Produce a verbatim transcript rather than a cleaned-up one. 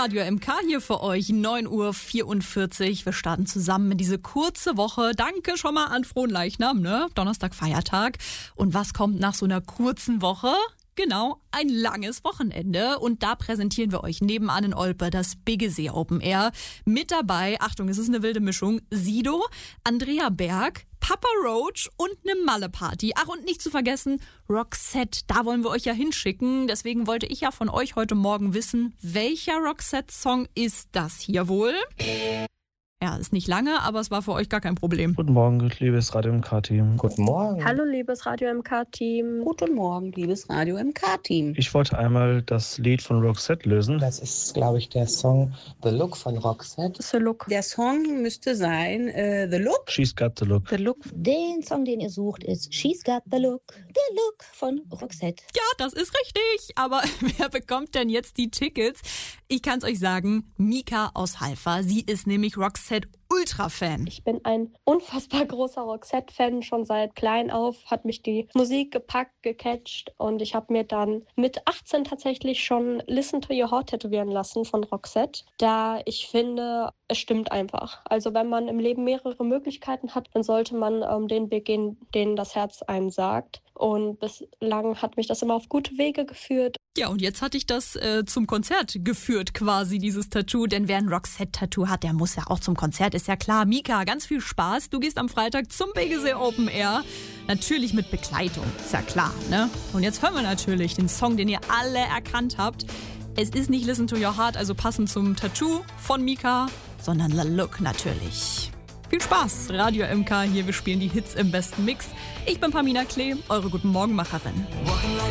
Radio M K hier für euch, neun Uhr vierundvierzig. Wir starten zusammen in diese kurze Woche. Danke schon mal an Fronleichnam, ne? Donnerstag, Feiertag. Und was kommt nach so einer kurzen Woche? Genau, ein langes Wochenende. Und da präsentieren wir euch nebenan in Olpe das Biggesee Open Air. Mit dabei, Achtung, es ist eine wilde Mischung, Sido, Andrea Berg, Papa Roach und eine Malle-Party. Ach, und nicht zu vergessen, Roxette, da wollen wir euch ja hinschicken. Deswegen wollte ich ja von euch heute Morgen wissen, welcher Roxette-Song ist das hier wohl? Ja, ist nicht lange, aber es war für euch gar kein Problem. Guten Morgen, liebes Radio M K-Team. Guten Morgen. Hallo, liebes Radio M K-Team. Guten Morgen, liebes Radio M K-Team. Ich wollte einmal das Lied von Roxette lösen. Das ist, glaube ich, der Song The Look von Roxette. The Look. Der Song müsste sein äh, The Look. She's Got the Look. The Look. Den Song, den ihr sucht, ist She's Got the Look, The Look von Roxette. Ja, das ist richtig. Aber wer bekommt denn jetzt die Tickets? Ich kann es euch sagen, Mika aus Halver. Sie ist nämlich Roxette Ultra-Fan. Ich bin ein unfassbar großer Roxette-Fan. Schon seit klein auf hat mich die Musik gepackt, gecatcht. Und ich habe mir dann mit achtzehn tatsächlich schon Listen to Your Heart tätowieren lassen von Roxette. Da ich finde, es stimmt einfach. Also wenn man im Leben mehrere Möglichkeiten hat, dann sollte man ähm, den Weg gehen, den das Herz einem sagt. Und bislang hat mich das immer auf gute Wege geführt. Ja, und jetzt hatte ich das äh, zum Konzert geführt quasi, dieses Tattoo. Denn wer ein Roxette-Tattoo hat, der muss ja auch zum Konzert, ist ja klar. Mika, ganz viel Spaß. Du gehst am Freitag zum Biggesee Open Air. Natürlich mit Begleitung, ist ja klar, ne? Und jetzt hören wir natürlich den Song, den ihr alle erkannt habt. Es ist nicht Listen to Your Heart, also passend zum Tattoo von Mika, sondern The Look natürlich. Viel Spaß, Radio M K hier, wir spielen die Hits im besten Mix. Ich bin Pamina Klee, eure Guten Morgenmacherin.